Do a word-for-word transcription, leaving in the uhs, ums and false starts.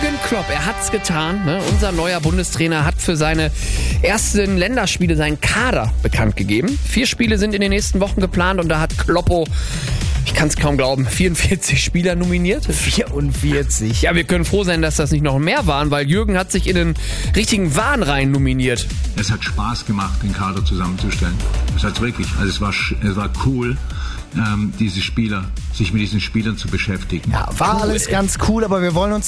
Jürgen Klopp, er hat's getan. Ne? Unser neuer Bundestrainer hat für seine ersten Länderspiele seinen Kader bekannt gegeben. Vier Spiele sind in den nächsten Wochen geplant und da hat Kloppo, ich kann es kaum glauben, vierundvierzig Spieler nominiert. vierundvierzig. Ja, wir können froh sein, dass das nicht noch mehr waren, weil Jürgen hat sich in den richtigen Wahn rein nominiert. Es hat Spaß gemacht, den Kader zusammenzustellen. Es hat wirklich. Also es war, es war cool, ähm, diese Spieler, sich mit diesen Spielern zu beschäftigen. Ja, war Cool. alles ganz cool, aber wir wollen uns